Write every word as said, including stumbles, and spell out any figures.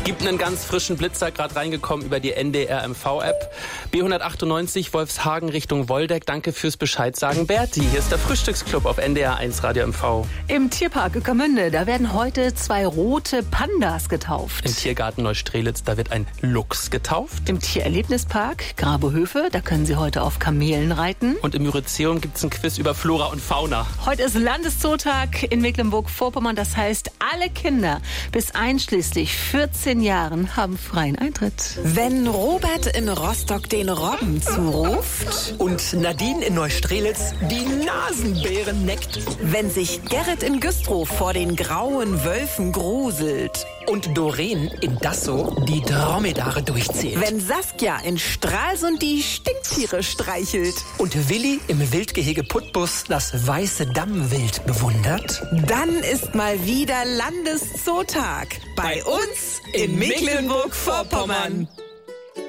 Gibt einen ganz frischen Blitzer, gerade reingekommen über die N D R M V-App. B hundertachtundneunzig, Wolfshagen Richtung Woldeck. Danke fürs Bescheid sagen, Berti. Hier ist der Frühstücksclub auf N D R eins Radio M V. Im Tierpark Ueckermünde, da werden heute zwei rote Pandas getauft. Im Tiergarten Neustrelitz, da wird ein Luchs getauft. Im Tiererlebnispark Grabohöfe, da können Sie heute auf Kamelen reiten. Und im Myrizeum gibt es ein Quiz über Flora und Fauna. Heute ist Landeszootag in Mecklenburg-Vorpommern. Das heißt, alle Kinder bis einschließlich vierzehn Jahren haben freien Eintritt. Wenn Robert in Rostock den Robben zuruft und Nadine in Neustrelitz die Nasenbären neckt, wenn sich Gerrit in Güstrow vor den grauen Wölfen gruselt und Doreen in Dassow die Dromedare durchzählt, wenn Saskia in Stralsund die Stinktiere streichelt und Willi im Wildgehege Putbus das weiße Dammwild bewundert, dann ist mal wieder Landeszootag bei uns in Mecklenburg-Vorpommern.